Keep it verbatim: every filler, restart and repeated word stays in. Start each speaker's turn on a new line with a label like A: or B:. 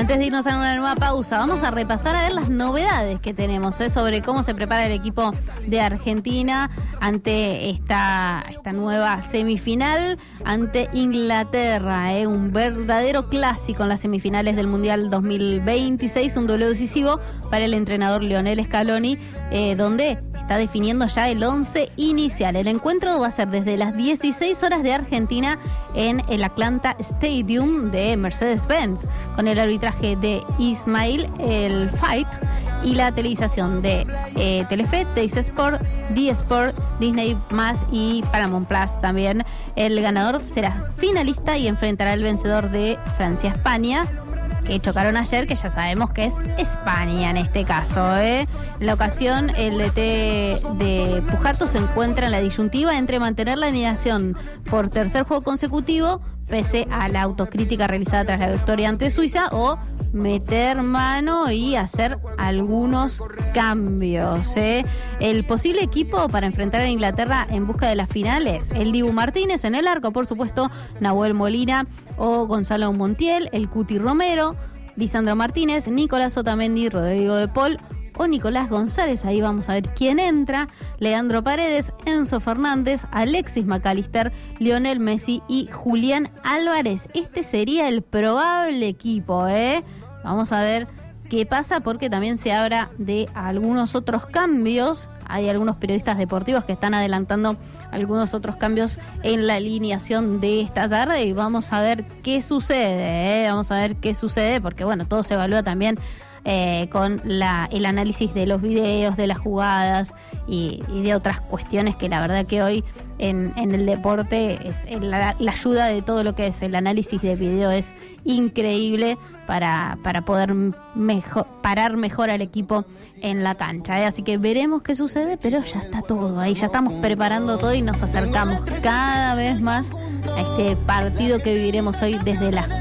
A: Antes de irnos a una nueva pausa, vamos a repasar a ver las novedades que tenemos ¿eh? sobre cómo se prepara el equipo de Argentina ante esta, esta nueva semifinal ante Inglaterra. ¿eh? Un verdadero clásico en las semifinales del Mundial dos mil veintiséis, un duelo decisivo para el entrenador Lionel Scaloni, eh, donde está definiendo ya el once inicial. El encuentro va a ser desde las dieciséis horas de Argentina en el Atlanta Stadium de Mercedes-Benz, con el arbitraje de Ismail El Fight y la televisación de eh, Telefe, Teis Sport, D-Sport, Disney Más y Paramount Plus también. El ganador será finalista y enfrentará al vencedor de Francia-España, que chocaron ayer, que ya sabemos que es España en este caso. ¿eh? En la ocasión, el D T de Pujato se encuentra en la disyuntiva entre mantener la alineación por tercer juego consecutivo, pese a la autocrítica realizada tras la victoria ante Suiza, o meter mano y hacer algunos cambios. ¿eh? El posible equipo para enfrentar a Inglaterra en busca de las finales: el Dibu Martínez en el arco, por supuesto, Nahuel Molina o Gonzalo Montiel, el Cuti Romero, Lisandro Martínez, Nicolás Otamendi, Rodrigo de Paul o Nicolás González. Ahí vamos a ver quién entra: Leandro Paredes, Enzo Fernández, Alexis McAllister, Lionel Messi y Julián Álvarez. Este sería el probable equipo, ¿eh? Vamos a ver qué pasa, porque también se habla de algunos otros cambios. Hay algunos periodistas deportivos que están adelantando algunos otros cambios en la alineación de esta tarde, y vamos a ver qué sucede, ¿eh? Vamos a ver qué sucede, porque bueno, todo se evalúa también eh, con la, el análisis de los videos, de las jugadas y, y de otras cuestiones que la verdad que hoy en, en el deporte es la, la ayuda de todo lo que es el análisis de video es increíble para, para poder mejor, parar mejor al equipo en la cancha. ¿eh? Así que veremos qué sucede, pero ya está todo ahí, ya estamos preparando todo y nos acercamos cada vez más a este partido que viviremos hoy desde las